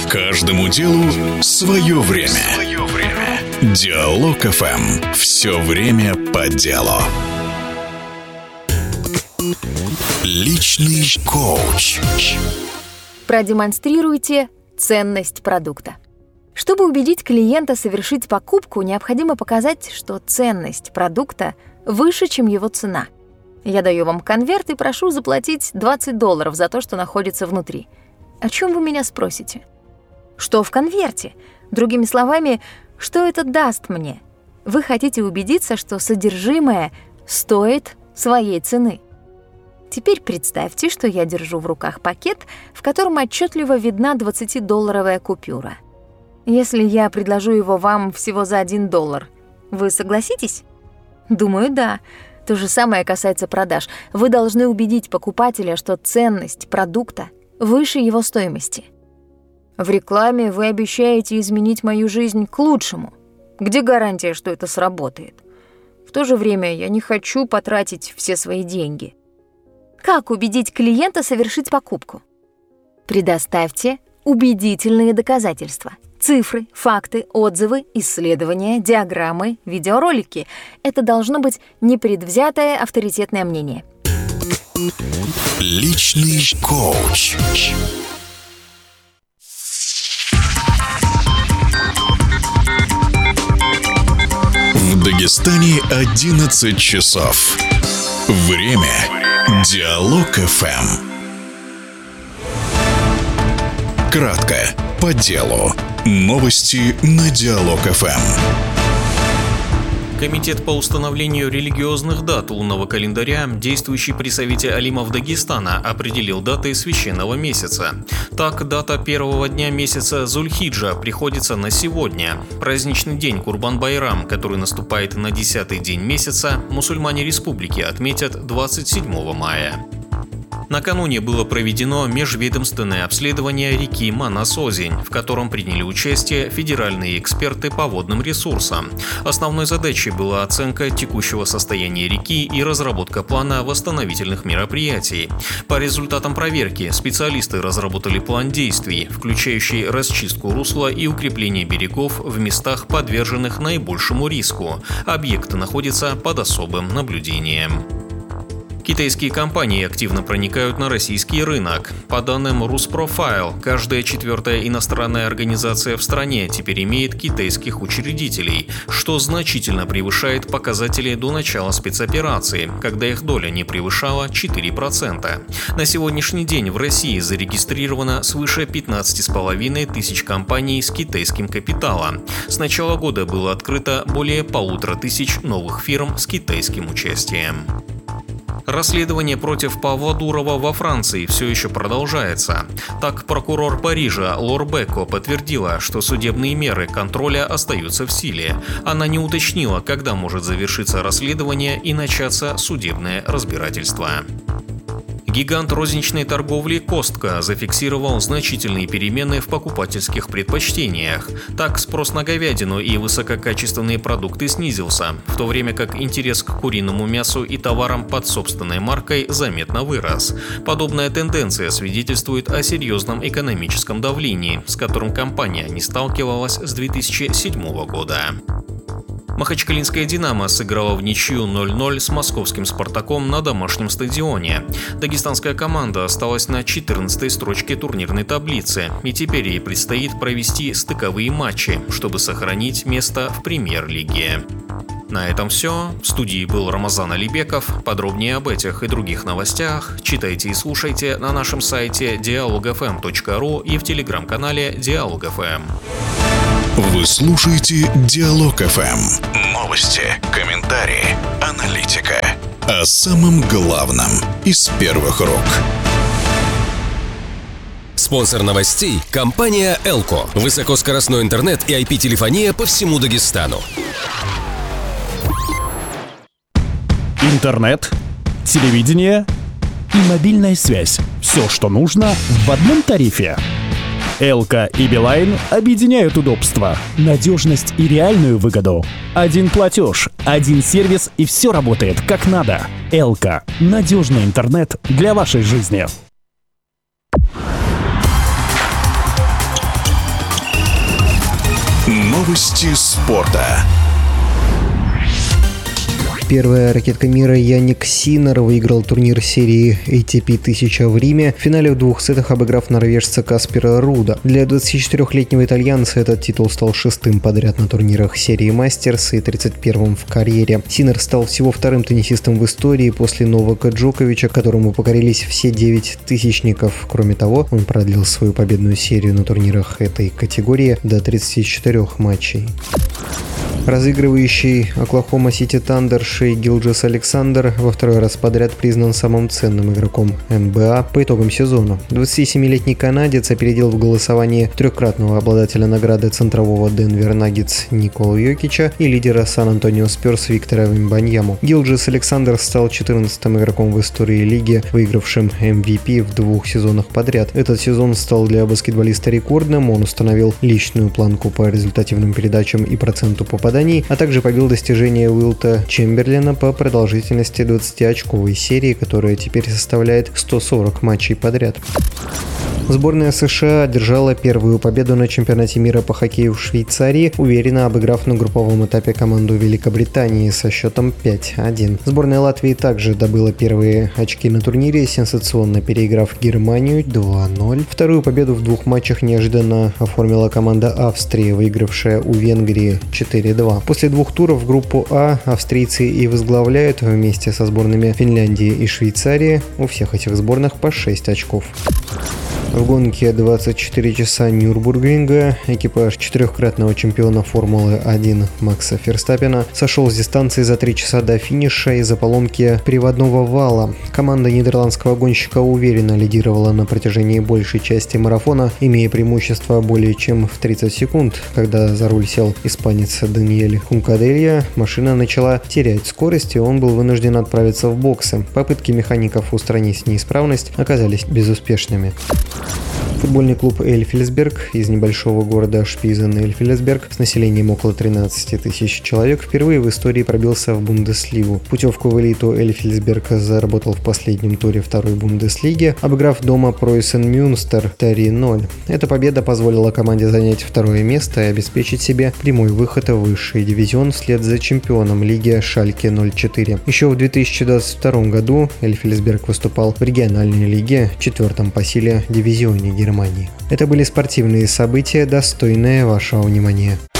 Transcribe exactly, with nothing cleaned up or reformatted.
Каждому делу свое время. Свое время. Диалог эф эм. Все время по делу. Личный коуч. Продемонстрируйте ценность продукта. Чтобы убедить клиента совершить покупку, необходимо показать, что ценность продукта выше, чем его цена. Я даю вам конверт и прошу заплатить двадцать долларов за то, что находится внутри. О чем вы меня спросите? Что в конверте? Другими словами, что это даст мне? Вы хотите убедиться, что содержимое стоит своей цены. Теперь представьте, что я держу в руках пакет, в котором отчетливо видна двадцатидолларовая купюра. Если я предложу его вам всего за один доллар, вы согласитесь? Думаю, да. То же самое касается продаж. Вы должны убедить покупателя, что ценность продукта выше его стоимости. В рекламе вы обещаете изменить мою жизнь к лучшему. Где гарантия, что это сработает? В то же время я не хочу потратить все свои деньги. Как убедить клиента совершить покупку? Предоставьте убедительные доказательства. Цифры, факты, отзывы, исследования, диаграммы, видеоролики. Это должно быть непредвзятое авторитетное мнение. Личный коуч. В Дагестане одиннадцать часов. Время. Диалог эф эм. Кратко, по делу. Новости на Диалог эф эм. Комитет по установлению религиозных дат лунного календаря, действующий при Совете алимов Дагестана, определил даты священного месяца. Так, дата первого дня месяца Зуль-Хиджа приходится на сегодня. Праздничный день Курбан-Байрам, который наступает на десятый день месяца, мусульмане республики отметят двадцать седьмого мая. Накануне было проведено межведомственное обследование реки Манас-Озень, в котором приняли участие федеральные эксперты по водным ресурсам. Основной задачей была оценка текущего состояния реки и разработка плана восстановительных мероприятий. По результатам проверки специалисты разработали план действий, включающий расчистку русла и укрепление берегов в местах, подверженных наибольшему риску. Объекты находятся под особым наблюдением. Китайские компании активно проникают на российский рынок. По данным Rusprofile, каждая четвертая иностранная организация в стране теперь имеет китайских учредителей, что значительно превышает показатели до начала спецоперации, когда их доля не превышала четыре процента. На сегодняшний день в России зарегистрировано свыше пятнадцать с половиной тысяч компаний с китайским капиталом. С начала года было открыто более полутора тысяч новых фирм с китайским участием. Расследование против Павла Дурова во Франции все еще продолжается. Так, прокурор Парижа Лор Бекко подтвердила, что судебные меры контроля остаются в силе. Она не уточнила, когда может завершиться расследование и начаться судебное разбирательство. Гигант розничной торговли Костко зафиксировал значительные перемены в покупательских предпочтениях. Так, спрос на говядину и высококачественные продукты снизился, в то время как интерес к куриному мясу и товарам под собственной маркой заметно вырос. Подобная тенденция свидетельствует о серьезном экономическом давлении, с которым компания не сталкивалась с две тысячи седьмого года. Махачкалинская «Динамо» сыграла в ничью ноль ноль с московским «Спартаком» на домашнем стадионе. Дагестанская команда осталась на четырнадцатой строчке турнирной таблицы, и теперь ей предстоит провести стыковые матчи, чтобы сохранить место в премьер-лиге. На этом все. В студии был Рамазан Алибеков. Подробнее об этих и других новостях читайте и слушайте на нашем сайте диалог эф эм точка ру и в телеграм-канале Диалог эф эм. Вы слушаете Диалог эф эм. Новости, комментарии, аналитика. О самом главном из первых рук. Спонсор новостей – компания Элко. Высокоскоростной интернет и ай пи-телефония по всему Дагестану. Интернет, телевидение и мобильная связь. Все, что нужно в одном тарифе. Элко и Билайн объединяют удобства, надежность и реальную выгоду. Один платеж, один сервис и все работает как надо. Элко – надежный интернет для вашей жизни. Новости спорта. Первая ракетка мира Яник Синнер выиграл турнир серии эй ти пи тысяча в Риме, в финале в двух сетах обыграв норвежца Каспера Руда. Для двадцатичетырёхлетнего итальянца этот титул стал шестым подряд на турнирах серии Мастерс и тридцать первым в карьере. Синнер стал всего вторым теннисистом в истории после Новака Джоковича, которому покорились все девять тысячников. Кроме того, он продлил свою победную серию на турнирах этой категории до тридцати четырёх матчей. Разыгрывающий Оклахома Сити Тандер Шей Гилджес-Александр во второй раз подряд признан самым ценным игроком эн бэ а по итогам сезона. двадцатисемилетний канадец опередил в голосовании трехкратного обладателя награды центрового Денвер Наггетс Николу Йокича и лидера Сан-Антонио Спёрс Виктора Вембаньяму. Гилджес-Александр стал четырнадцатым игроком в истории лиги, выигравшим эм ви пи в двух сезонах подряд. Этот сезон стал для баскетболиста рекордным, он установил личную планку по результативным передачам и проценту попаданий, а также побил достижение Уилта Чемберлена по продолжительности двадцатиочковой серии, которая теперь составляет сто сорок матчей подряд. Сборная США одержала первую победу на чемпионате мира по хоккею в Швейцарии, уверенно обыграв на групповом этапе команду Великобритании со счетом пять один. Сборная Латвии также добыла первые очки на турнире, сенсационно переиграв Германию два ноль. Вторую победу в двух матчах неожиданно оформила команда Австрии, выигравшая у Венгрии четыре два. После двух туров в группу А австрийцы и возглавляют вместе со сборными Финляндии и Швейцарии. У всех этих сборных по шесть очков. В гонке двадцать четыре часа Нюрбургринга экипаж четырехкратного чемпиона Формулы один Макса Ферстаппена сошел с дистанции за три часа до финиша из-за поломки приводного вала. Команда нидерландского гонщика уверенно лидировала на протяжении большей части марафона, имея преимущество более чем в тридцать секунд. Когда за руль сел испанец Даниэль Хункаделья, машина начала терять скорость, и он был вынужден отправиться в боксы. Попытки механиков устранить неисправность оказались безуспешными. Футбольный клуб Эльфельсберг из небольшого города Шпизен-Эльфельсберг с населением около тринадцати тысяч человек впервые в истории пробился в Бундеслигу. Путевку в элиту Эльфельсберг заработал в последнем туре второй Бундеслиги, обыграв дома Пройсен Мюнстер три ноль. Эта победа позволила команде занять второе место и обеспечить себе прямой выход в высший дивизион вслед за чемпионом лиги Шальке ноль четыре. Еще в две тысячи двадцать втором году Эльфельсберг выступал в региональной лиге, четвертом по силе дивизионе Германии. Это были спортивные события, достойные вашего внимания.